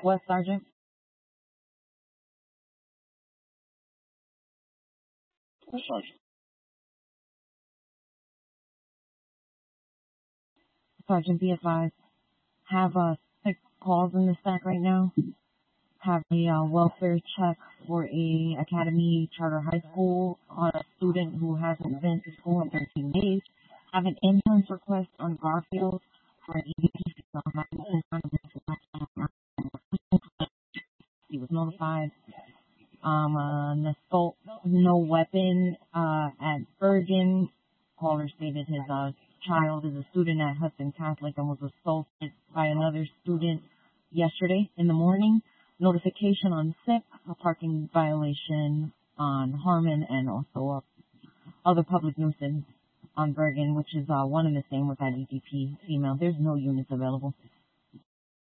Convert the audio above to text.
What, Sergeant? Sergeant. Sergeant, be advised. Have 6 calls in the stack right now. Have a welfare check for a Academy Charter High School on a student who hasn't been to school in 13 days. Have an insurance request on Garfield for an EDP. He was notified. An assault, no weapon at Bergen. Caller stated his child is a student at Hudson Catholic and was assaulted by another student yesterday in the morning. Notification on SIP, a parking violation on Harmon, and also other public nuisance on Bergen, which is one and the same with that EDP female. There's no units available.